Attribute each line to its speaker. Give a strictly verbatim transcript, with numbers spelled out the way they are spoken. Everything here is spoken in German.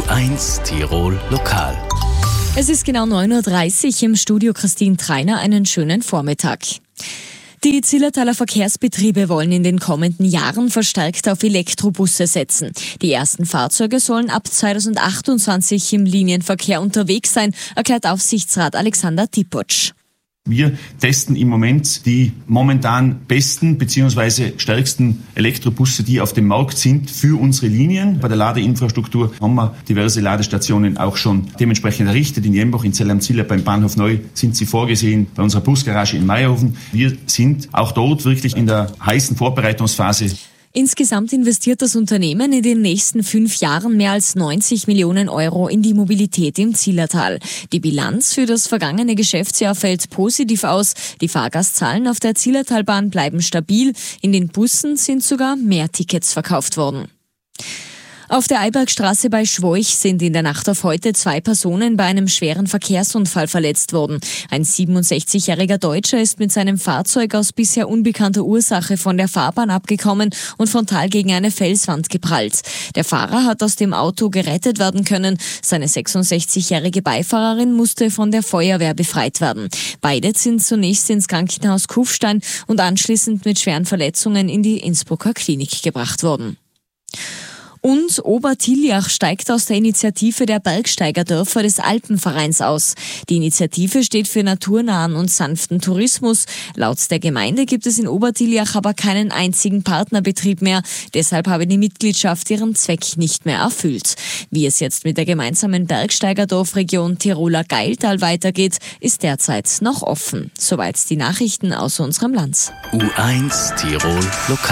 Speaker 1: eins Tirol Lokal.
Speaker 2: Es ist genau neun Uhr dreißig, im Studio Christine Treiner. Einen schönen Vormittag. Die Zillertaler Verkehrsbetriebe wollen in den kommenden Jahren verstärkt auf Elektrobusse setzen. Die ersten Fahrzeuge sollen ab zweitausendachtundzwanzig im Linienverkehr unterwegs sein, erklärt Aufsichtsrat Alexander Tipotsch.
Speaker 3: Wir testen im Moment die momentan besten bzw. stärksten Elektrobusse, die auf dem Markt sind, für unsere Linien. Bei der Ladeinfrastruktur haben wir diverse Ladestationen auch schon dementsprechend errichtet. In Jembach, in Zell am Ziller, beim Bahnhof Neu sind sie vorgesehen, bei unserer Busgarage in Meierhofen. Wir sind auch dort wirklich in der heißen Vorbereitungsphase.
Speaker 2: Insgesamt investiert das Unternehmen in den nächsten fünf Jahren mehr als neunzig Millionen Euro in die Mobilität im Zillertal. Die Bilanz für das vergangene Geschäftsjahr fällt positiv aus. Die Fahrgastzahlen auf der Zillertalbahn bleiben stabil. In den Bussen sind sogar mehr Tickets verkauft worden. Auf der Eibergstraße bei Schwoich sind in der Nacht auf heute zwei Personen bei einem schweren Verkehrsunfall verletzt worden. Ein siebenundsechzigjähriger Deutscher ist mit seinem Fahrzeug aus bisher unbekannter Ursache von der Fahrbahn abgekommen und frontal gegen eine Felswand geprallt. Der Fahrer hat aus dem Auto gerettet werden können. Seine sechsundsechzigjährige Beifahrerin musste von der Feuerwehr befreit werden. Beide sind zunächst ins Krankenhaus Kufstein und anschließend mit schweren Verletzungen in die Innsbrucker Klinik gebracht worden. Und Obertiljach steigt aus der Initiative der Bergsteigerdörfer des Alpenvereins aus. Die Initiative steht für naturnahen und sanften Tourismus. Laut der Gemeinde gibt es in Obertiljach aber keinen einzigen Partnerbetrieb mehr. Deshalb habe die Mitgliedschaft ihren Zweck nicht mehr erfüllt. Wie es jetzt mit der gemeinsamen Bergsteigerdorfregion Tiroler Gailtal weitergeht, ist derzeit noch offen. Soweit die Nachrichten aus unserem Land.
Speaker 1: U eins Tirol Lokal.